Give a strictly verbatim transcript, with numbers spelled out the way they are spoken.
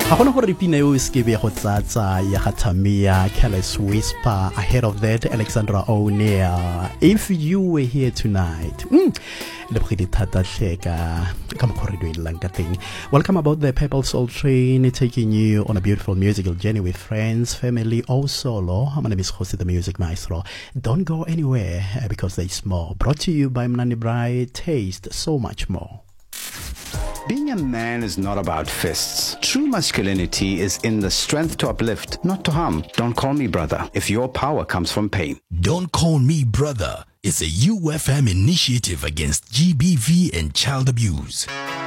ga gona gore pina eo se ke be go tsatsa ya ga Tamia, Careless Whisper. Ahead of that, Alexandra O'Neil, If You Were Here Tonight. Mm. Welcome aboard the Purple Soul Train, taking you on a beautiful musical journey with friends, family, or solo. My name is Jose the Music Maestro. Don't go anywhere because there's more. Brought to you by Mnani Bright. Taste so much more. Being a man is not about fists. True masculinity is in the strength to uplift, not to harm. Don't call me brother if your power comes from pain. Don't Call Me Brother is a U F M initiative against G B V and child abuse.